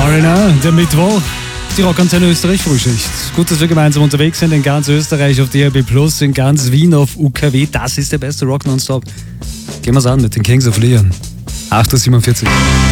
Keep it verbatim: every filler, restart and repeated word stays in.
Mariner, der Mittwoch. Die Rockantenne Österreich Frühschicht. Gut, dass wir gemeinsam unterwegs sind in ganz Österreich auf D A B Plus, in ganz Wien auf U K W. Das ist der beste Rock nonstop. Gehen wir's an mit den Kings of Leon. acht Uhr siebenundvierzig.